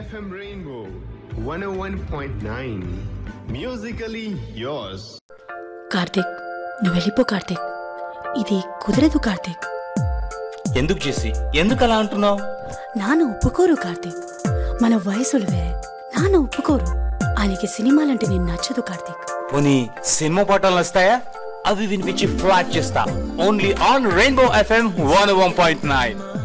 FM Rainbow 101.9 Musically yours. Karthik, నువ్వు వెళ్ళిపో కార్తిక్. ఇది కుదరదు కార్తిక్. ఎందుకు చేసి ఎందుకు అలా అంటున్నావు? నాన్న ఒప్పుకోరు కార్తిక్. మన వయసులు వేరే. నాన్న ఒప్పుకోరు. ఆయనకి సినిమాలంటే నేను నచ్చదు కార్తిక్. పోనీ సినిమా పాటలు వస్తాయా? అవి వినిపించి ఫ్లాట్ చేస్తా. Only on rainbow FM 101.9.